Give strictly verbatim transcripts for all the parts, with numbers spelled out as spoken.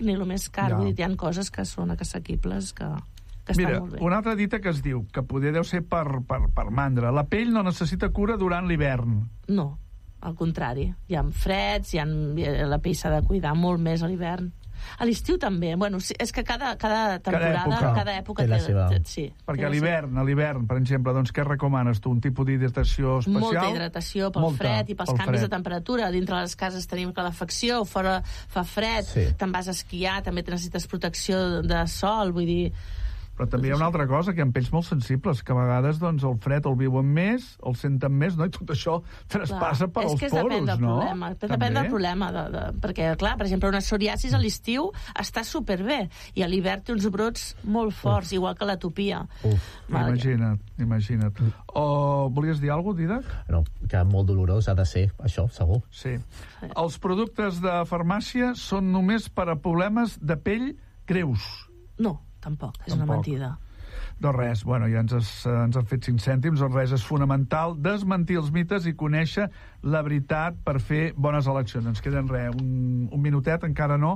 ni el més car. Ja. Vull dir, hi ha coses que són assequibles, que, que estan Mira, molt bé. una altra dita que es diu, que poder deu ser per, per, per mandra, la pell no necessita cura durant l'hivern. No, al contrari. Hi ha freds, hi ha, la pell s'ha de cuidar molt més a l'hivern. A l'estiu també. Bueno, sí, és que cada, cada temporada, època. cada època Té la seva. té, sí, Perquè té a la l'hivern, a l'hivern, per exemple, doncs què recomanes tu? Un tipus d'hidratació seva. especial? Molta hidratació pel Molta, fred i pels pel canvis fred. de temperatura. Dintre les cases tenim calefacció, fora fa fred, Sí. te'n vas a esquiar, també necessites protecció de sol, vull dir... Però també hi ha una altra cosa, que hi ha pells molt sensibles, que a vegades doncs, el fred el viuen més, el senten més, no? I tot això traspassa per és als que poros, depèn del no? problema, depèn També. del problema de, de, perquè, clar, per exemple, una psoriasis a l'estiu està superbé i a l'hivern té uns brots molt forts, Uf. igual que l'atopia. Uf. Imagina't, imagina't. O volies dir alguna cosa, Didac? No, que molt dolorós ha de ser, això, segur. Sí. Els productes de farmàcia són només per a problemes de pell greus. No, tampoc, és Tampoc. una mentida. Doncs res, bueno, ja ens, has, ens han fet cinc cèntims, doncs res, és fonamental desmentir els mites i conèixer la veritat per fer bones eleccions. Ens queden res, un, un minutet, encara no.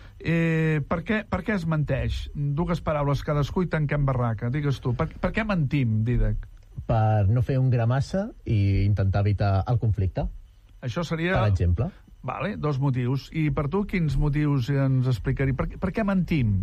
Eh, per, què, per què es menteix? Dues paraules cadascú i tanquem barraca. Digues tu, per, per què mentim, Didac? Per no fer un gramassa i intentar evitar el conflicte, Això seria... per exemple. Vale, dos motius. I per tu, quins motius ens explicaria? Per, per què mentim?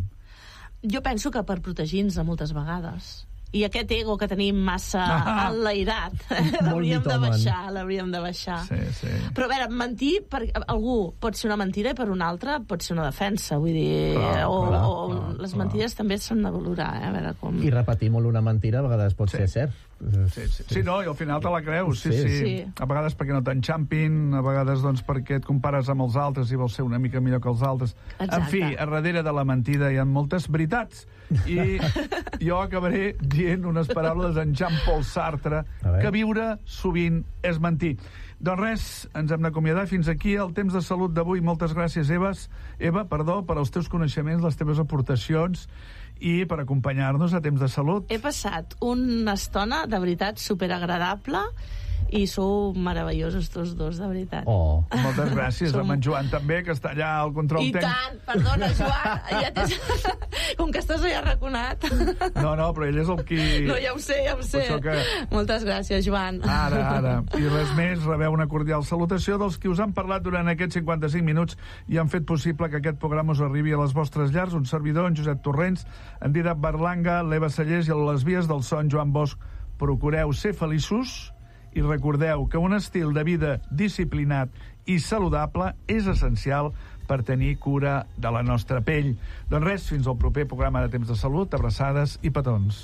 Jo penso que per protegir-nos moltes vegades. I aquest ego que tenim massa Ah. enlairat, Molt l'hauríem de mitoman. baixar, l'hauríem de baixar. Sí, sí. Però a veure, mentir per algú pot ser una mentida i per un altre pot ser una defensa, vull dir, Clar, o, clar, o clar, les clar. mentides també s'han de valorar, eh? A veure com... I repetir molt una mentira a vegades pot Sí. ser cert. Sí, sí. sí, no, i al final te la creus, sí, sí. Sí. sí. Sí. A vegades perquè no t'enxampin, a vegades doncs perquè et compares amb els altres i vols ser una mica millor que els altres. Exacte. En fi, a darrere de la mentida hi ha moltes veritats. I jo acabaré dient unes paraules d'en Jean-Paul Sartre, A veure. que viure sovint és mentir. Doncs res, ens hem d'acomiadar. Fins aquí el temps de salut d'avui. Moltes gràcies, Eves. Eva, perdó, per els teus coneixements, les teves aportacions i per acompanyar-nos a Temps de Salut. He passat una estona, de veritat, superagradable i sou meravellosos tots dos, de veritat. Oh. Moltes gràcies. Som- Amb en Joan també, que està allà al control I tècnic. tant, perdona, Joan, ja tens... com que estàs allà raconat. No, no, però ell és el qui... No, ja ho sé, ja ho sé. Per això que- Moltes gràcies, Joan. Ara, ara. I res més, rebeu una cordial salutació dels qui us han parlat durant aquests cinquanta-cinc minuts i han fet possible que aquest programa us arribi a les vostres llars. Un servidor, en Josep Torrents, en Didac Berlanga, l'Eva Sallés i a les vies del so, en Joan Bosch. Procureu ser feliços i recordeu que un estil de vida disciplinat i saludable és essencial per tenir cura de la nostra pell. Doncs res, fins al proper programa de Temps de Salut, abraçades i petons.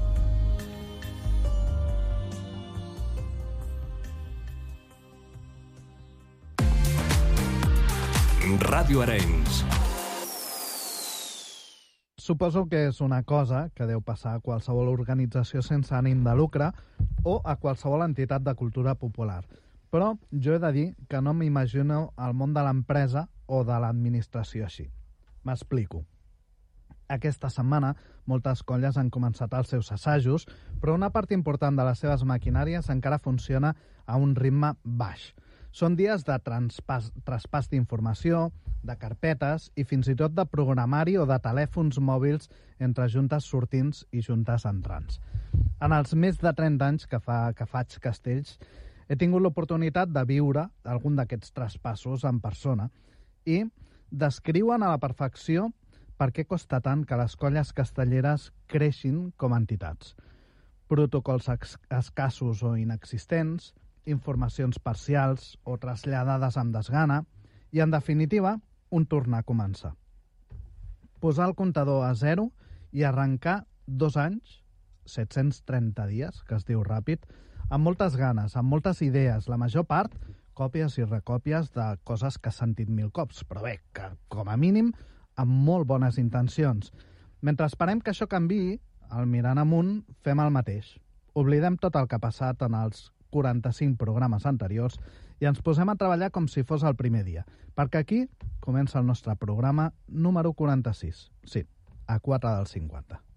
Ràdio Arenys. Suposo que és una cosa que deu passar a qualsevol organització sense ànim de lucre o a qualsevol entitat de cultura popular. Però jo he de dir que no m'imagino el món de l'empresa o de l'administració així. M'explico. Aquesta setmana moltes colles han començat els seus assajos, però una part important de les seves maquinàries encara funciona a un ritme baix. Són dies de traspàs, traspàs d'informació, de carpetes i fins i tot de programari o de telèfons mòbils entre juntes sortints i juntes entrants. En els més de trenta anys que, fa, que faig castells, he tingut l'oportunitat de viure algun d'aquests traspassos en persona i descriuen a la perfecció per què costa tant que les colles castelleres creixin com a entitats. Protocols escassos o inexistents, informacions parcials o traslladades amb desgana i, en definitiva, un tornar a començar. Posar el comptador a zero i arrencar dos anys, set-cents trenta dies, que es diu ràpid, amb moltes ganes, amb moltes idees, la major part còpies i recòpies de coses que has sentit mil cops, però bé, que com a mínim amb molt bones intencions. Mentre esperem que això canviï, al mirant amunt fem el mateix. Oblidem tot el que ha passat en els quaranta-cinc programes anteriors i ens posem a treballar com si fos el primer dia, perquè aquí comença el nostre programa número quaranta-sis. Sí, a quatre del cinquanta.